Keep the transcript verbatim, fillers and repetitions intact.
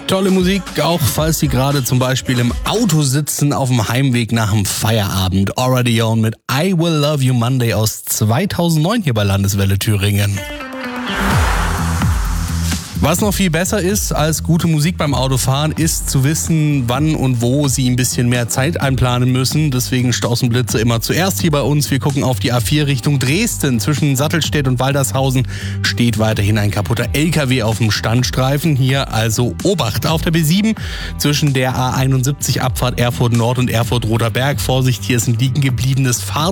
Tolle Musik, auch falls Sie gerade zum Beispiel im Auto sitzen auf dem Heimweg nach dem Feierabend. Aura Dione mit I Will Love You Monday aus zweitausendneun hier bei Landeswelle Thüringen. Was noch viel besser ist als gute Musik beim Autofahren, ist zu wissen, wann und wo Sie ein bisschen mehr Zeit einplanen müssen. Deswegen Stausenblitze immer zuerst hier bei uns. Wir gucken auf die A vier Richtung Dresden. Zwischen Sattelstedt und Waldershausen steht weiterhin ein kaputter L K W auf dem Standstreifen. Hier also Obacht. Auf der B sieben zwischen der A einundsiebzig Abfahrt Erfurt Nord und Erfurt Roter Berg. Vorsicht, hier ist ein liegen gebliebenes Fahrzeug.